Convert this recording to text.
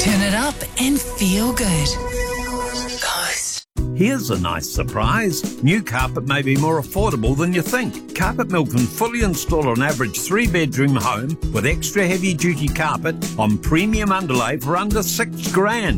Turn it up and feel good. Coast. Here's a nice surprise. New carpet may be more affordable than you think. Carpet Mill can fully install an average 3-bedroom home with extra heavy-duty carpet on premium underlay for under $6,000.